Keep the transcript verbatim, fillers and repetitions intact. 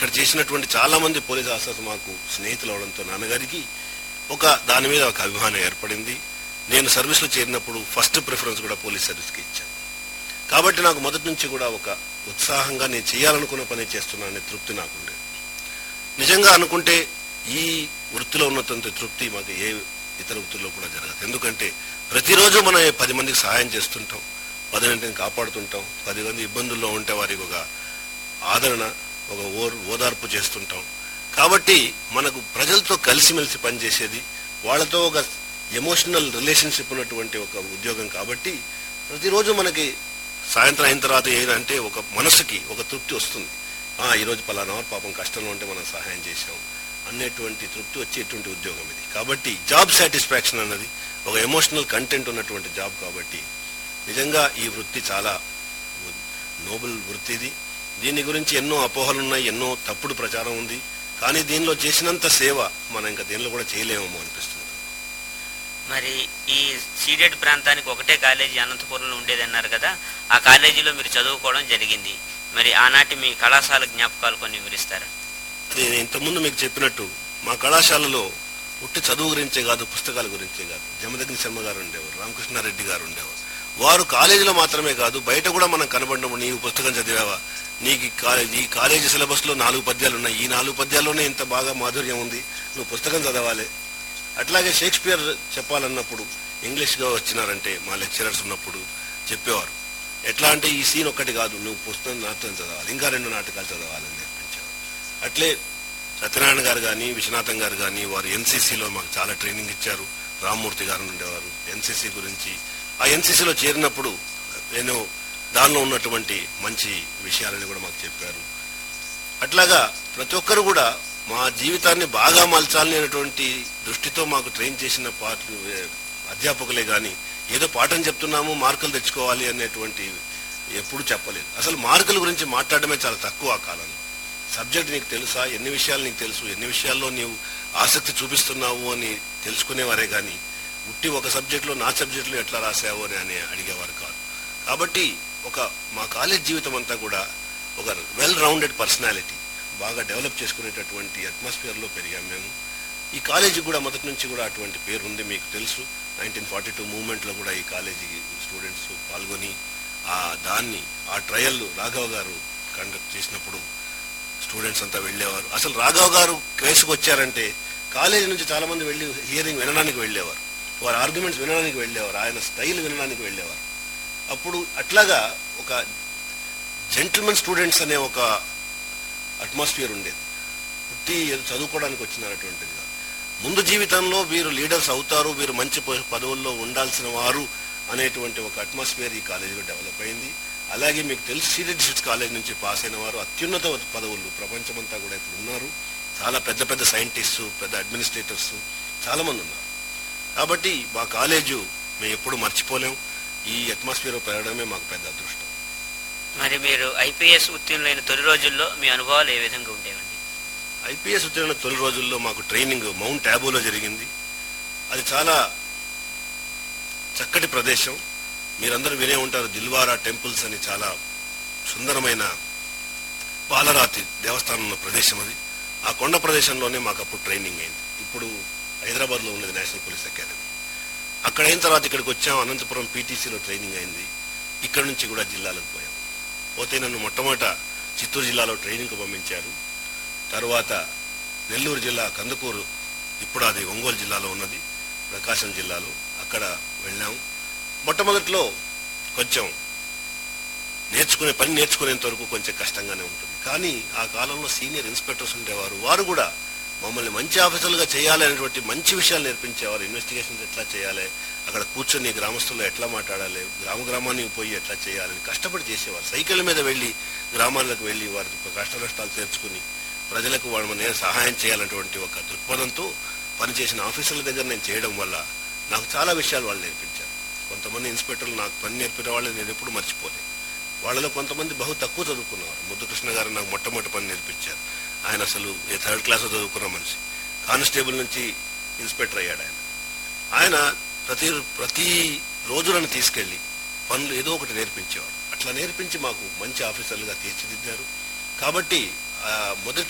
ఇక్కడ చేసినటువంటి చాలా మంది పోలీస్ ఆఫీసర్స్ మాకు స్నేహితులు అవడంతో నాన్నగారికి ఒక దాని మీద ఒక అభిమానం ఏర్పడింది. నేను సర్వీస్లో చేరినప్పుడు ఫస్ట్ ప్రిఫరెన్స్ కూడా పోలీస్ సర్వీస్కి ఇచ్చాను. కాబట్టి నాకు మొదటి నుంచి కూడా ఒక ఉత్సాహంగా నేను చేయాలనుకున్న పని చేస్తున్నాననే తృప్తి నాకు ఉండేది. నిజంగా అనుకుంటే ఈ వృత్తిలో ఉన్నంత తృప్తి మాకు ఏ ఇతర వృత్తుల్లో కూడా జరగదు. ఎందుకంటే ప్రతిరోజు మనం పది మందికి సహాయం చేస్తుంటాం, పది మందిని కాపాడుతుంటాం, పది మంది ఇబ్బందుల్లో ఉంటే వారికి ఒక ఆదరణ, ఒక ఓర్ ఓదార్పు చేస్తుంటాం. కాబట్టి మనకు ప్రజలతో కలిసిమెలిసి పనిచేసేది, వాళ్ళతో ఒక ఎమోషనల్ రిలేషన్షిప్ ఉన్నటువంటి ఒక ఉద్యోగం. కాబట్టి ప్రతిరోజు మనకి సాయంత్రం అయిన తర్వాత ఏంటంటే ఒక మనసుకి ఒక తృప్తి వస్తుంది. ఈరోజు పలానా పాపం కష్టంలో ఉంటే మనం సహాయం చేశాం అనేటువంటి తృప్తి వచ్చేటువంటి ఉద్యోగం ఇది. కాబట్టి జాబ్ సాటిస్ఫాక్షన్ అన్నది ఒక ఎమోషనల్ కంటెంట్ ఉన్నటువంటి జాబ్. కాబట్టి నిజంగా ఈ వృత్తి చాలా నోబెల్ వృత్తి ఇది. దీని గురించి ఎన్నో అపోహలు ఉన్నాయి, ఎన్నో తప్పుడు ప్రచారం ఉంది. కానీ దీనిలో చేసినంత సేవ మనం ఇంకా దీనిలో కూడా చేయలేమేమో అనిపిస్తుంది. మరి ఈ సీడెడ్ ప్రాంతానికి ఒకటే కాలేజీ అనంతపురంలో ఉండేదన్నారు కదా, ఆ కాలేజీలో మీరు చదువుకోవడం జరిగింది. మరి ఆనాటి మీ కళాశాల జ్ఞాపకాలు కొన్ని వివరిస్తారా? అది నేను ఇంతకుముందు మీకు చెప్పినట్టు మా కళాశాలలో ఉట్టి చదువు గురించే కాదు, పుస్తకాల గురించే కాదు. జమదగ్ని శర్మ గారు ఉండేవారు, రామకృష్ణారెడ్డి గారు ఉండేవారు. వారు కాలేజీలో మాత్రమే కాదు బయట కూడా మనం కనబడినప్పుడు నీవు పుస్తకం చదివావా, నీకు ఈ కాలేజీ సిలబస్లో నాలుగు పద్యాలు ఉన్నాయి, ఈ నాలుగు పద్యాల్లోనే ఇంత బాగా మాధుర్యం ఉంది, నువ్వు పుస్తకం చదవాలి. అట్లాగే షేక్స్పియర్ చెప్పాలన్నప్పుడు ఇంగ్లీష్గా వచ్చినారంటే మా లెక్చరర్స్ ఉన్నప్పుడు చెప్పేవారు. ఎట్లా అంటే ఈ సీన్ ఒక్కటి కాదు, నువ్వు పుస్తకం నాటకం చదవాలి, ఇంకా రెండు నాటకాలు చదవాలని నేర్పించేవారు. అట్లే సత్యనారాయణ గారు కానీ విశ్వనాథం గారు కానీ వారు ఎన్సీసీలో మాకు చాలా ట్రైనింగ్ ఇచ్చారు. రామ్మూర్తి గారు ఉండేవారు ఎన్సీసీ గురించి. ఆ ఎన్సీసీలో చేరినప్పుడు నేను దానిలో ఉన్నటువంటి మంచి విషయాలని కూడా మాకు చెప్పారు. అట్లాగా ప్రతి ఒక్కరు కూడా మా జీవితాన్ని బాగా మలచాలనేటువంటి దృష్టితో మాకు ట్రైన్ చేసిన పాఠ అధ్యాపకులే కానీ ఏదో పాఠం చెప్తున్నాము మార్కులు తెచ్చుకోవాలి అనేటువంటి ఎప్పుడు చెప్పలేదు. అసలు మార్కుల గురించి మాట్లాడమే చాలా తక్కువ ఆ కాలంలో. సబ్జెక్ట్ నీకు తెలుసా, ఎన్ని విషయాలు నీకు తెలుసు, ఎన్ని విషయాల్లో నీవు ఆసక్తి చూపిస్తున్నావు అని తెలుసుకునేవారే కానీ ఉట్టి ఒక సబ్జెక్టులో నా సబ్జెక్టులో ఎట్లా రాసావు అని అని అడిగేవారు కాదు. కాబట్టి ఒక మా కాలేజ్ జీవితం అంతా కూడా ఒక వెల్ రౌండెడ్ పర్సనాలిటీ బాగా డెవలప్ చేసుకునేటటువంటి అట్మాస్ఫియర్లో పెరిగాం మేము. ఈ కాలేజీ కూడా మొదటి నుంచి కూడా అటువంటి పేరు ఉంది. మీకు తెలుసు నైన్టీన్ ఫార్టీ టూ మూవ్మెంట్లో కూడా ఈ కాలేజీ స్టూడెంట్స్ పాల్గొని ఆ దాన్ని ఆ ట్రయల్ రాఘవ గారు కండక్ట్ చేసినప్పుడు స్టూడెంట్స్ అంతా వెళ్ళేవారు. అసలు రాఘవ గారు కేసుకు వచ్చారంటే కాలేజీ నుంచి చాలామంది వెళ్ళి హియరింగ్ వినడానికి వెళ్ళేవారు, వారి ఆర్గ్యుమెంట్స్ వినడానికి వెళ్ళేవారు, ఆయన స్టైల్ వినడానికి వెళ్ళేవారు. అప్పుడు అట్లాగా ఒక జెంటిల్మెన్ స్టూడెంట్స్ అనే ఒక అట్మాస్ఫియర్ ఉండేది. పుట్టి చదువుకోవడానికి వచ్చినటువంటిది కాదు. ముందు జీవితంలో వీరు లీడర్స్ అవుతారు, వీరు మంచి పదవుల్లో ఉండాల్సిన వారు అనేటువంటి ఒక అట్మాస్ఫియర్ ఈ కాలేజీలో డెవలప్ అయింది. అలాగే మీకు తెలుసు సీనియర్ డిస్ట్రిక్ట్ కాలేజ్ నుంచి పాస్ అయిన వారు అత్యున్నత పదవులు ప్రపంచమంతా కూడా ఇప్పుడు ఉన్నారు. చాలా పెద్ద పెద్ద సైంటిస్టు, పెద్ద అడ్మినిస్ట్రేటర్స్ చాలామంది ఉన్నారు. కాబట్టి మా కాలేజు మేము ఎప్పుడు మర్చిపోలేం. ఈ అట్మాస్ఫియర్ పెరగడమే మాకు పెద్ద అదృష్టం. మరి మీరు ఐపీఎస్ ఉత్తీర్ణులైన తొలి రోజుల్లో మీ అనుభవాలు ఏ విధంగా ఉండేవండి? ఐపీఎస్ ఉత్తీర్ణ తొలి రోజుల్లో మాకు ట్రైనింగ్ మౌంట్ ఆబూలో జరిగింది. అది చాలా చక్కటి ప్రదేశం. మీరందరూ వినే ఉంటారు దిల్వారా టెంపుల్స్ అని, చాలా సుందరమైన పాలరాతి దేవస్థానం ఉన్న ప్రదేశం అది. ఆ కొండ ప్రదేశంలోనే మాకు అప్పుడు ట్రైనింగ్ అయింది. ఇప్పుడు హైదరాబాద్లో ఉన్నది నేషనల్ పోలీస్ అకాడమీ. అక్కడ అయిన తర్వాత ఇక్కడికి వచ్చాం. అనంతపురం పీటీసీలో ట్రైనింగ్ అయింది. ఇక్కడ నుంచి కూడా జిల్లాలకు పోయాం. పోతే నన్ను మొట్టమొదట చిత్తూరు జిల్లాలో ట్రైనింగ్కి పంపించారు. తర్వాత నెల్లూరు జిల్లా కందుకూరు, ఇప్పుడు అది ఒంగోలు జిల్లాలో ఉన్నది, ప్రకాశం జిల్లాలో, అక్కడ వెళ్ళాం. మొట్టమొదట్లో కొంచెం నేర్చుకునే పని నేర్చుకునేంత వరకు కొంచెం కష్టంగానే ఉంటుంది. కానీ ఆ కాలంలో సీనియర్ ఇన్స్పెక్టర్స్ ఉండేవారు. వారు కూడా మమ్మల్ని మంచి ఆఫీసర్లుగా చేయాలనేటువంటి మంచి విషయాలు నేర్పించేవారు. ఇన్వెస్టిగేషన్స్ ఎట్లా చేయాలి, అక్కడ కూర్చొని గ్రామస్తుల్లో ఎట్లా మాట్లాడాలి, గ్రామ గ్రామానికి పోయి ఎట్లా చేయాలని కష్టపడి చేసేవారు. సైకిల్ మీద వెళ్ళి గ్రామాలకు వెళ్ళి వారి కష్ట నష్టాలు తెరుచుకుని ప్రజలకు వాళ్ళు నేను సహాయం చేయాలనేటువంటి ఒక దృక్పథంతో పనిచేసిన ఆఫీసర్ల దగ్గర నేను చేయడం వల్ల నాకు చాలా విషయాలు వాళ్ళు నేర్పించారు. కొంతమంది ఇన్స్పెక్టర్లు నాకు పని నేర్పిన వాళ్ళు నేను ఎప్పుడు మర్చిపోలేదు. వాళ్ళలో కొంతమంది బహు తక్కువ చదువుకున్నవారు. ముద్దుకృష్ణ గారు నాకు మొట్టమొదటి పని నేర్పించారు. ఆయన అసలు ఏ థర్డ్ క్లాస్లో చదువుకున్న మనిషి, కానిస్టేబుల్ నుంచి ఇన్స్పెక్టర్ అయ్యాడు. ఆయన ఆయన ప్రతి ప్రతి రోజులను తీసుకెళ్ళి పనులు ఏదో ఒకటి నేర్పించేవారు. అట్లా నేర్పించి మాకు మంచి ఆఫీసర్లుగా తీర్చిదిద్దారు. కాబట్టి మొదటి